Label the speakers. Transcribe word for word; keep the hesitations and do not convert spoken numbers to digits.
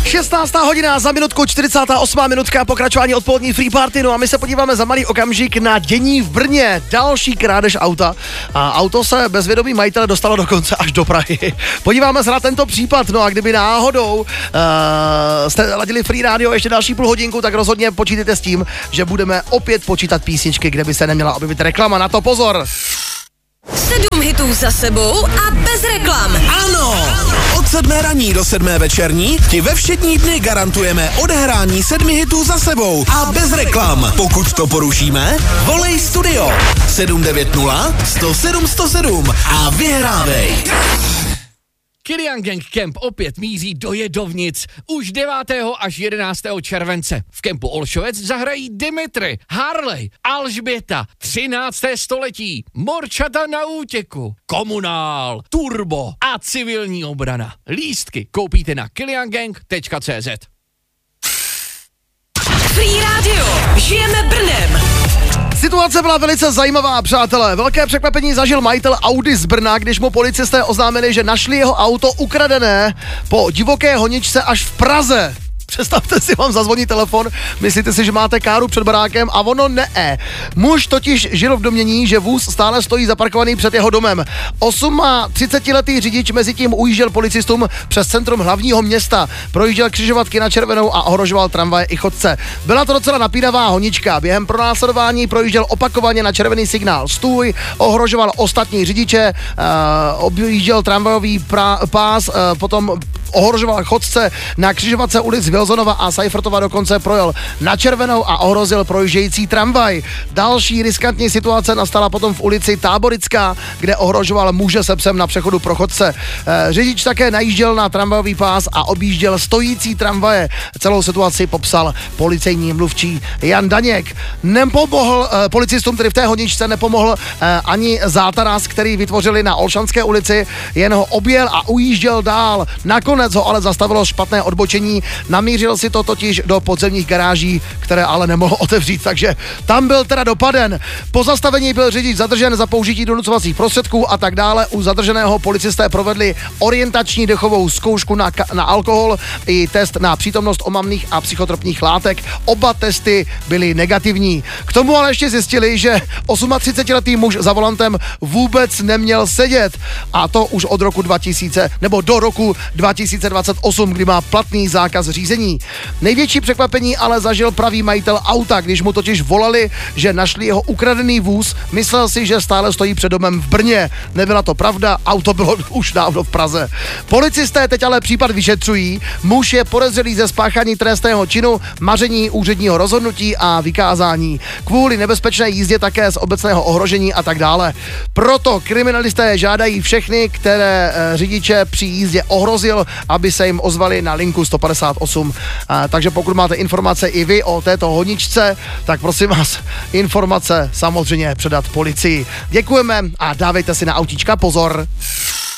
Speaker 1: šestnáctá hodina, za minutku čtyřicátá osmá minutka, pokračování odpolední free party, no a my se podíváme za malý okamžik na dění v Brně, další krádež auta a auto se bez vědomí majitele dostalo dokonce až do Prahy. Podíváme se na tento případ, no a kdyby náhodou uh, jste ladili free radio ještě další půl hodinku, tak rozhodně počítejte s tím, že budeme opět počítat písničky, kde by se neměla objevit reklama, na to pozor.
Speaker 2: Sedm hitů za sebou a bez reklam.
Speaker 3: Ano! Od sedmé ranní do sedmé večerní ti ve všední dny garantujeme odehrání sedmi hitů za sebou a bez reklam. Pokud to porušíme, volej studio sedm devět nula sto sedm sto sedm a vyhrávej.
Speaker 4: Kilian Gang Camp opět míří do Jedovnic. Už devátého až jedenáctého července. V kempu Olšovec zahrají Dimitri, Harley, Alžběta, třinácté století, Morčata na útěku, Komunál, Turbo a civilní obrana. Lístky koupíte na kilian gang tečka cé zet.
Speaker 2: Free Radio. Žijeme Brnem.
Speaker 1: Situace byla velice zajímavá, přátelé. Velké překvapení zažil majitel Audi z Brna, když mu policisté oznámili, že našli jeho auto ukradené po divoké honičce až v Praze. Představte si, vám zazvoní telefon, myslíte si, že máte káru před barákem a ono ne. Muž totiž žil v domění, že vůz stále stojí zaparkovaný před jeho domem. třicetiosmiletý řidič mezi tím ujížděl policistům přes centrum hlavního města. Projížděl křižovatky na červenou a ohrožoval tramvaje i chodce. Byla to docela napínavá honička. Během pronásledování projížděl opakovaně na červený signál stůj, ohrožoval ostatní řidiče, uh, objížděl tramvajový pra- pás, uh, potom ohrožoval chodce na křižovatce ulic Vilzonova a Seifertova, dokonce projel na červenou a ohrozil projíždějící tramvaj. Další riskantní situace nastala potom v ulici Táborická, kde ohrožoval muže se psem na přechodu pro chodce. E, řidič také najížděl na tramvajový pás a objížděl stojící tramvaje. Celou situaci popsal policejní mluvčí Jan Daněk. Nepomohl e, policistům, tedy v té honičce nepomohl e, ani zátaras, který vytvořili na Olšanské ulici, jen ho objel a ujížděl dál. Nakonec ho ale zastavilo špatné odbočení. Namířil si to totiž do podzemních garáží, které ale nemohl otevřít, takže tam byl teda dopaden. Po zastavení byl řidič zadržen za použití donucovacích prostředků a tak dále. U zadrženého policisté provedli orientační dechovou zkoušku na, na alkohol i test na přítomnost omamných a psychotropních látek. Oba testy byly negativní. K tomu ale ještě zjistili, že třicetiosmiletý muž za volantem vůbec neměl sedět, a to už od roku dva tisíce nebo do roku dva tisíce dvacet osm, kdy má platný zákaz řízení. Největší překvapení ale zažil pravý majitel auta, když mu totiž volali, že našli jeho ukradený vůz, myslel si, že stále stojí před domem v Brně. Nebyla to pravda, auto bylo už dávno v Praze. Policisté teď ale případ vyšetřují, muž je podezřelý ze spáchání trestného činu, maření úředního rozhodnutí a vykázání. Kvůli nebezpečné jízdě také z obecného ohrožení a tak dále. Proto kriminalisté žádají všechny, které e, řidiče při jízdě ohrozil, aby se jim ozvali na linku sto padesát osm. A, takže pokud máte informace i vy o této honičce, tak prosím vás, informace samozřejmě předat policii. Děkujeme a dávejte si na autíčka pozor.